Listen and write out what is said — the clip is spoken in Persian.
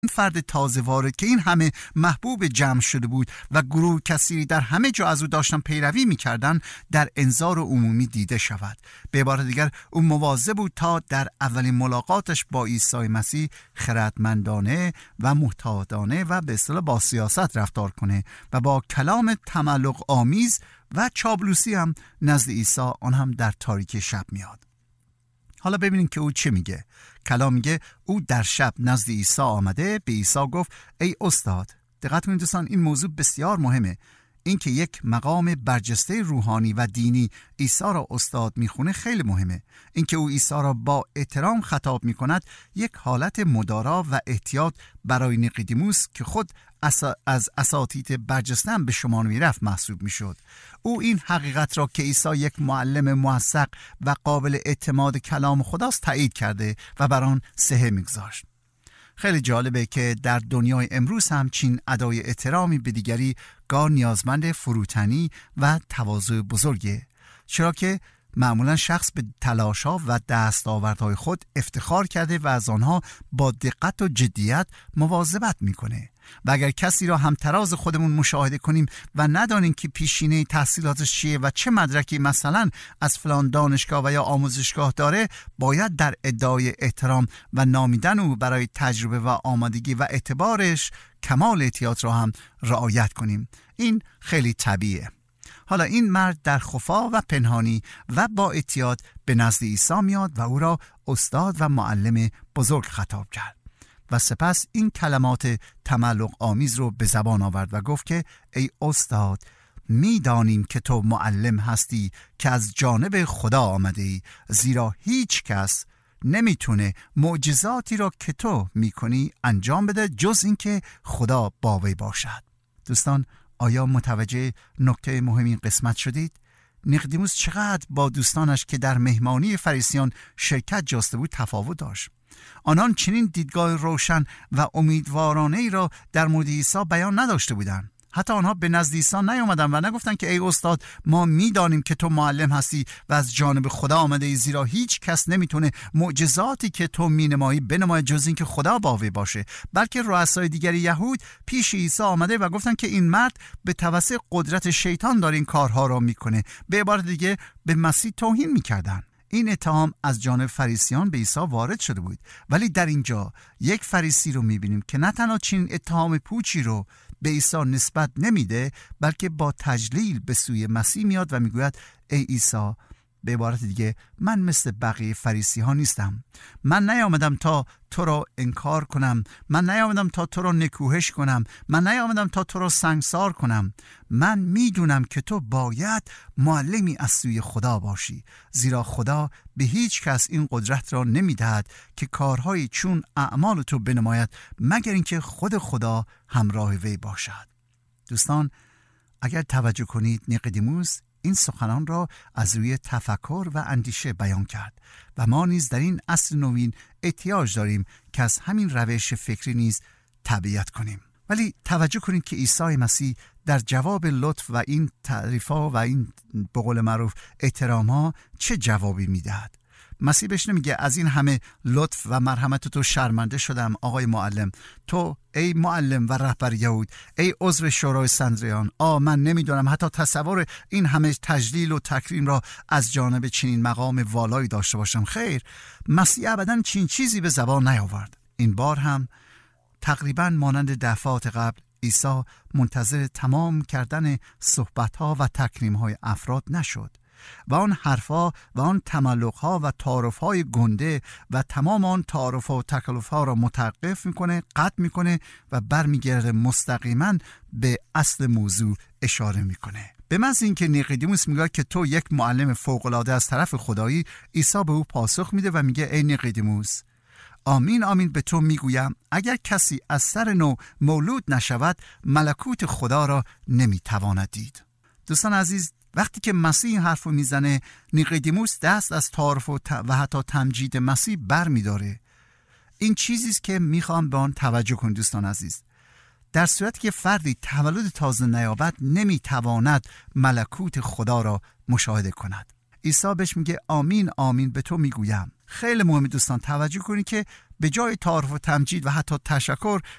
این فرد تازه وارد که این همه محبوب جمع شده بود و گروه کثیری در همه جا از او داشتن پیروی میکردن در انظار عمومی دیده شود. به عبارت دیگر او مواظب بود تا در اولین ملاقاتش با عیسی مسیح خردمندانه و محتاطانه و به اصطلاح با سیاست رفتار کنه و با کلام تملق آمیز و چابلوسی هم نزد عیسی، آن هم در تاریکی شب میاد. حالا ببینیم که او چه میگه. کلام میگه او در شب نزد عیسی آمده به عیسی گفت ای استاد. دقت کنید دوستان، این موضوع بسیار مهمه. این که یک مقام برجسته روحانی و دینی عیسی را استاد میخونه خیلی مهمه. این که او عیسی را با احترام خطاب میکند یک حالت مدارا و احتیاط برای نیقودیموس که خود از اساتید برجسته هم به شمار میرفت محسوب میشد. او این حقیقت را که عیسی یک معلم موثق و قابل اعتماد کلام خداست تایید کرده و بر آن صحه میگذاشت. خیلی جالبه که در دنیای امروز هم چین ادای احترامی به دیگری گاه نیازمند فروتنی و تواضع بزرگه، چرا که معمولا شخص به تلاش‌ها و دستاوردهای خود افتخار کرده و از آنها با دقت و جدیت مواظبت میکنه. و اگر کسی را همتراز خودمون مشاهده کنیم و ندانیم که پیشینه تحصیلاتش چیه و چه مدرکی مثلا از فلان دانشگاه و یا آموزشگاه داره، باید در ادعای احترام و نامیدن او برای تجربه و آمادگی و اعتبارش کمال احتیاط را هم رعایت کنیم. این خیلی طبیعیه. حالا این مرد در خفا و پنهانی و با احتیاط به نزد عیسی میاد و او را استاد و معلم بزرگ خطاب کرد و سپس این کلمات تملق آمیز رو به زبان آورد و گفت که ای استاد، میدانیم که تو معلم هستی که از جانب خدا آمده ای، زیرا هیچ کس نمیتونه معجزاتی را که تو میکنی انجام بده جز این که خدا با وی باشد. دوستان، آیا متوجه نکته مهم این قسمت شدید؟ نیقودیموس چقدر با دوستانش که در مهمانی فریسیان شرکت جسته بود تفاوت داشت. آنان چنین دیدگاه روشن و امیدوارانه ای را در مورد عیسی بیان نداشته بودند. حتی آنها به نزد عیسی نیامدند و نگفتند که ای استاد، ما میدانیم که تو معلم هستی و از جانب خدا آمده ای، زیرا هیچ کس نمیتونه معجزاتی که تو مینمایی بنماید جز این که خدا با وی باشه. بلکه رؤسای دیگر یهود پیش عیسی آمده و گفتند که این مرد به توسط قدرت شیطان داره این کارها را میکنه. به عبارت دیگه به مسیح توهین میکردند. این اتهام از جانب فریسیان به عیسی وارد شده بود، ولی در اینجا یک فریسی رو میبینیم که نه تنها چنین اتهام پوچی رو به عیسی نسبت نمیده، بلکه با تجلیل به سوی مسیح میاد و میگوید ای عیسی، به عبارت دیگه، من مثل بقیه فریسی ها نیستم. من نیامدم تا تو را انکار کنم، من نیامدم تا تو را نکوهش کنم، من نیامدم تا تو را سنگسار کنم. من میدونم که تو باید معلمی از سوی خدا باشی، زیرا خدا به هیچ کس این قدرت را نمیدهد که کارهای چون اعمال تو بنماید مگر اینکه خود خدا همراه وی باشد. دوستان، اگر توجه کنید، نیقودیموس این سخنان را از روی تفکر و اندیشه بیان کرد و ما نیز در این عصر نوین احتیاج داریم که از همین روش فکری نیز تبعیت کنیم. ولی توجه کنید که عیسی مسیح در جواب لطف و این تعریف‌ها و این به قول معروف احترام‌ها چه جوابی میدهد. مسیح بهش نمیگه از این همه لطف و مرحمت تو شرمنده شدم آقای معلم، تو ای معلم و رهبر یهود، ای عضو شورای سندریان، من نمیدونم حتی تصور این همه تجلیل و تکریم را از جانب چنین مقام والایی داشته باشم. خیر، مسیح ابداً چنین چیزی به زبان نیاورد. این بار هم تقریباً مانند دفعات قبل عیسی منتظر تمام کردن صحبت‌ها و تکریم‌های افراد نشد و آن حرفا و آن تملق‌ها و تعارف‌های گنده و تمام آن تعارف و تکلف‌ها را متوقف میکنه، قطع میکنه و برمیگرده مستقیما به اصل موضوع اشاره میکنه. به محض اینکه نیقودیموس میگه که تو یک معلم فوق‌العاده از طرف خدایی، عیسی به او پاسخ میده و میگه ای نیقودیموس، آمین آمین به تو میگویم اگر کسی از سر نو مولود نشود ملکوت خدا را نمیتواند دید. دوستان عزیز، وقتی که مسیح این حرف رو میزنه، نیقودیموس دست از تعارف و حتی تمجید مسیح بر میداره. این چیزیست که میخوام به آن توجه کنید دوستان عزیز. در صورتی که فردی تولد تازه نیابد نمیتواند ملکوت خدا را مشاهده کند. عیسی بهش میگه آمین آمین به تو میگویم. خیلی مهمه دوستان توجه کنید که به جای تعارف و تمجید و حتی تشکر،